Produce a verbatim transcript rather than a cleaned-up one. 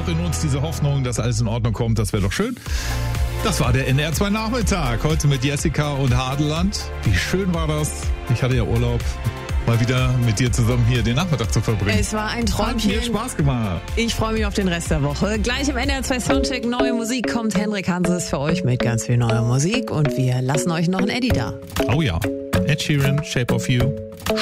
noch in uns diese Hoffnung, dass alles in Ordnung kommt. Das wäre doch schön. Das war der N R zwei Nachmittag. Heute mit Jessica und Hadeland. Wie schön war das? Ich hatte ja Urlaub. Mal wieder mit dir zusammen hier den Nachmittag zu verbringen. Es war ein Träumchen. Hat mir Spaß gemacht. Ich freue mich auf den Rest der Woche. Gleich im N R zwei Soundcheck neue Musik kommt Henrik Hanses für euch mit ganz viel neuer Musik und wir lassen euch noch ein Eddie da. Oh ja. Ed Sheeran, Shape of You.